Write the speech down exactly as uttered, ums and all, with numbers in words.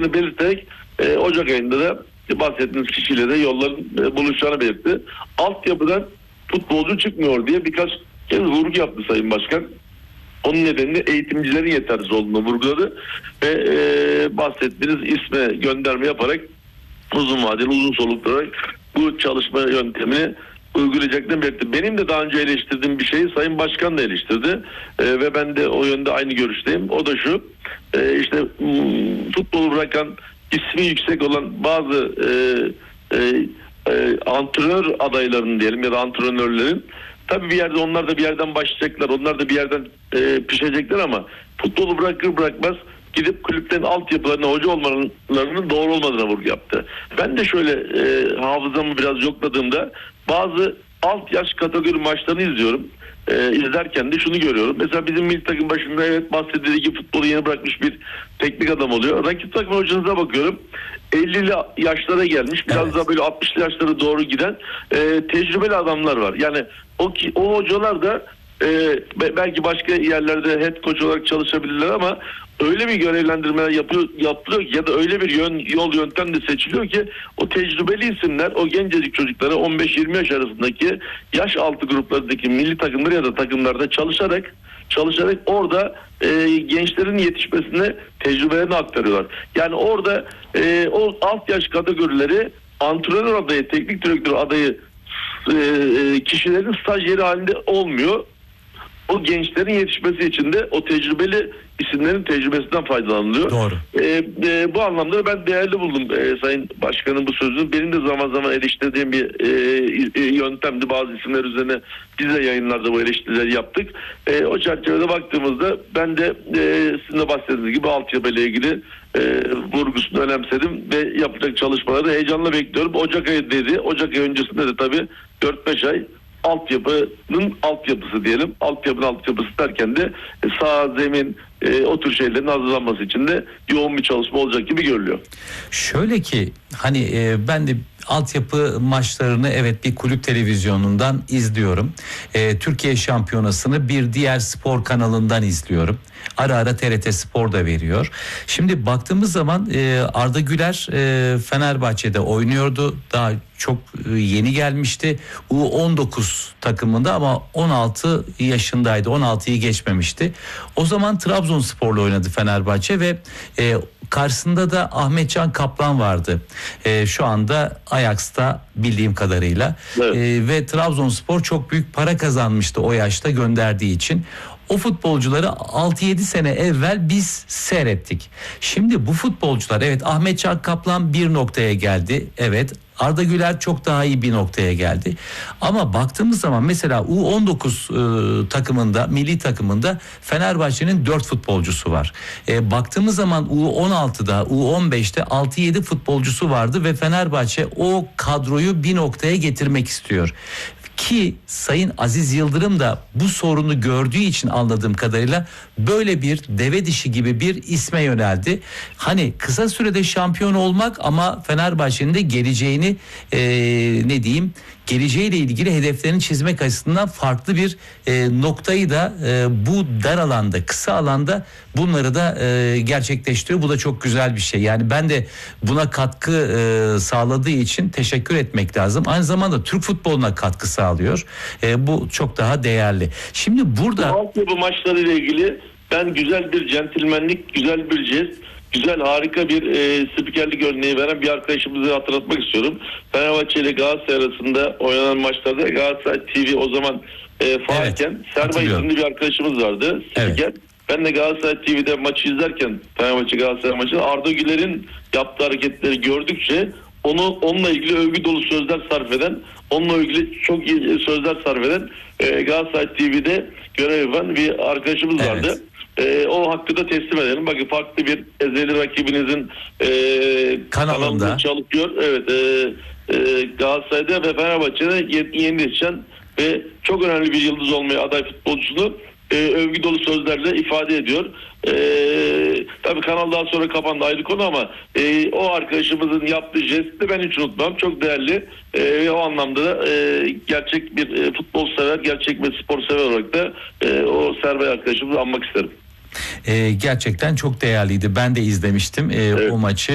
kararını belirterek e, Ocak ayında da bahsettiğiniz kişiyle de yolların e, buluşacağını belirtti. Altyapıdan futbolcu çıkmıyor diye birkaç kez vurgu yaptı Sayın Başkan. Onun nedeniyle eğitimcilerin yetersiz olduğunu vurguladı ve e, bahsettiğiniz isme gönderme yaparak uzun vadeli, uzun soluklu olarak bu çalışma yöntemini uygulayacaklarını belirtti. Benim de daha önce eleştirdiğim bir şeyi Sayın Başkan da eleştirdi e, ve ben de o yönde aynı görüşteyim. O da şu, e, işte m, futbolu bırakan, ismi yüksek olan bazı e, e, e, antrenör adaylarının diyelim ya da antrenörlerin, tabii bir yerde onlar da bir yerden başlayacaklar, onlar da bir yerden e, pişecekler ama futbolu bırakır bırakmaz gidip kulüplerin altyapılarına hoca olmalarının doğru olmadığına vurgu yaptı. Ben de şöyle e, hafızamı biraz yokladığımda bazı alt yaş kategori maçlarını izliyorum. E, izlerken de şunu görüyorum. Mesela bizim milli takım başında evet bahsedildiği gibi futbolu yeni bırakmış bir teknik adam oluyor. Rakip takım hocanıza bakıyorum. ellili yaşlara gelmiş, biraz evet. daha böyle altmışlı yaşlara doğru giden e, tecrübeli adamlar var. Yani o ki o hocalar da e, belki başka yerlerde head coach olarak çalışabilirler ama öyle bir görevlendirmeler yapıyor, yapılıyor ya da öyle bir yön, yol yöntem de seçiliyor ki o tecrübeli isimler o gencecik çocuklara on beş yirmi yaş arasındaki yaş altı gruplarındaki milli takımları ya da takımlarda çalışarak çalışarak orada e, gençlerin yetişmesine tecrübelerini aktarıyorlar. Yani orada e, o alt yaş kategorileri antrenör adayı, teknik direktör adayı e, kişilerin stajyeri halinde olmuyor. O gençlerin yetişmesi için de o tecrübeli isimlerin tecrübesinden faydalanılıyor. Doğru. Ee, e, bu anlamda ben değerli buldum e, Sayın Başkan'ın bu sözünü. Benim de zaman zaman eleştirdiğim bir e, e, yöntemdi. Bazı isimler üzerine biz de yayınlarda bu eleştirileri yaptık. E, o çerçevede baktığımızda ben de e, sizin de bahsettiğiniz gibi altyapıyla ilgili e, vurgusunu önemsedim ve yapacak çalışmaları heyecanla bekliyorum. Ocak ayı dedi. Ocak ayı öncesinde de tabii dört beş ay altyapının altyapısı diyelim. Altyapının altyapısı derken de sağ, zemin, e, o tür şeylerin hazırlanması için de yoğun bir çalışma olacak gibi görülüyor. Şöyle ki hani e, ben de altyapı maçlarını evet bir kulüp televizyonundan izliyorum. E, Türkiye Şampiyonası'nı bir diğer spor kanalından izliyorum. Ara ara T R T Spor da veriyor. Şimdi baktığımız zaman e, Arda Güler e, Fenerbahçe'de oynuyordu. Daha çok e, yeni gelmişti. U on dokuz takımında ama on altı yaşındaydı. on altıyı geçmemişti. O zaman Trabzonspor'la oynadı Fenerbahçe ve e, karşısında da Ahmetcan Kaplan vardı. E, şu anda Ajax'ta bildiğim kadarıyla. Evet. E, ve Trabzonspor çok büyük para kazanmıştı o yaşta gönderdiği için. O futbolcuları altı yedi sene evvel biz seyrettik. Şimdi bu futbolcular evet Ahmetcan Kaplan bir noktaya geldi. Evet Arda Güler çok daha iyi bir noktaya geldi. Ama baktığımız zaman mesela U on dokuz e, takımında, milli takımında Fenerbahçe'nin dört futbolcusu var. E, baktığımız zaman U on altıda, U on beşte altı yedi futbolcusu vardı ve Fenerbahçe o kadroyu bir noktaya getirmek istiyor. Ki Sayın Aziz Yıldırım da bu sorunu gördüğü için anladığım kadarıyla böyle bir deve dişi gibi bir isme yöneldi. Hani kısa sürede şampiyon olmak ama Fenerbahçe'nin de geleceğini e, ne diyeyim geleceğiyle ilgili hedeflerini çizmek açısından farklı bir e, noktayı da e, bu dar alanda, kısa alanda bunları da e, gerçekleştiriyor. Bu da çok güzel bir şey. Yani ben de buna katkı e, sağladığı için teşekkür etmek lazım. Aynı zamanda Türk futboluna katkı sağlıyor. E, bu çok daha değerli. Şimdi burada Bu maçlarıyla ilgili ben güzel bir centilmenlik, güzel bir jest, güzel harika bir e, spikerlik örneği veren bir arkadaşımızı hatırlatmak istiyorum. Fenerbahçe ile Galatasaray arasında oynanan maçlarda Galatasaray T V o zaman e, faalken evet, Serba isimli bir arkadaşımız vardı. Spiker. Evet. Ben de Galatasaray T V'de maçı izlerken Fenerbahçe Galatasaray maçı Arda Güler'in yaptığı hareketleri gördükçe onu onunla ilgili övgü dolu sözler sarf eden, onunla ilgili çok iyi sözler sarf eden e, Galatasaray T V'de görev yapan bir arkadaşımız evet. vardı. E, o hakkı da teslim edelim. Bakın farklı bir ezeli rakibinizin e, kanalında çalışıyor. Evet, e, e, Galatasaray'da ve Fenerbahçe'de yeni yetişen ve çok önemli bir yıldız olmaya aday futbolcusunu e, övgü dolu sözlerle ifade ediyor. E, tabii kanal daha sonra kapandı, ayrı konu ama e, o arkadaşımızın yaptığı jesti de ben hiç unutmam. Çok değerli e, ve o anlamda da e, gerçek bir e, futbol sever, gerçek bir spor sever olarak da e, o Serbay arkadaşımızı anmak isterim. Ee, gerçekten çok değerliydi. Ben de izlemiştim e, evet. o maçı.